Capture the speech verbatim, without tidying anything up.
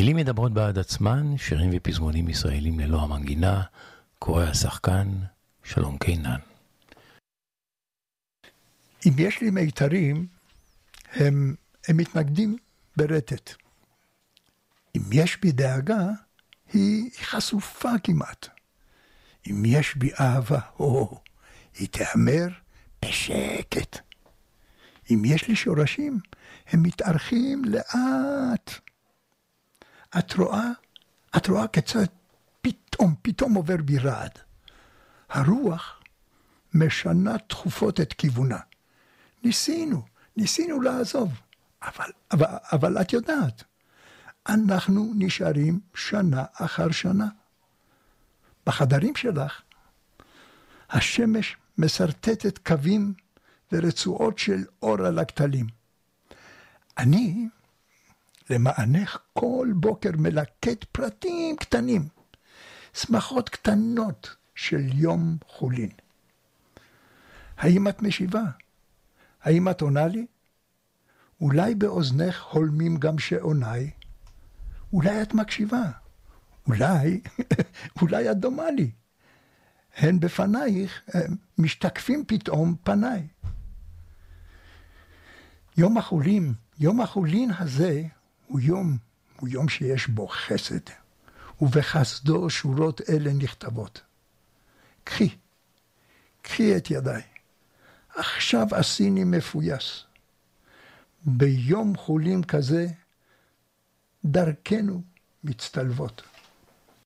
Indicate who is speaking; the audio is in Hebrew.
Speaker 1: המילים מדברות בעד עצמן, שירים ופזמונים ישראלים ללא המנגינה, קורא השחקן שלום קינן.
Speaker 2: אם יש לי מיתרים, הם, הם מתנגדים ברטט. אם יש בי דאגה, היא חשופה כמעט. אם יש בי אהבה, או, היא תאמר בשקט. אם יש לי שורשים, הם מתארחים לאט. את רואה, את רואה כיצד פתאום, פתאום עובר בי רעד. הרוח משנה תכופות את כיוונה. ניסינו, ניסינו לעזוב, אבל, אבל, אבל את יודעת, אנחנו נשארים שנה אחר שנה. בחדרים שלך, השמש מסרטטת קווים ורצועות של אור על הכתלים. אני, למענך כל בוקר מלקט פרטים קטנים, שמחות קטנות של יום חולין. האם את משיבה? האם את עונה לי? אולי באוזנך הולמים גם שעוניי? אולי את מקשיבה? אולי, אולי את דומה לי. הן בפנייך משתקפים פתאום פניי. יום החולין, יום החולין הזה הוא יום, הוא יום שיש בו חסד, ובחסדו שורות אלה נכתבות. קחי, קחי את ידיי. עכשיו עשיני מפויס. ביום חולין כזה, דרכנו מצטלבות.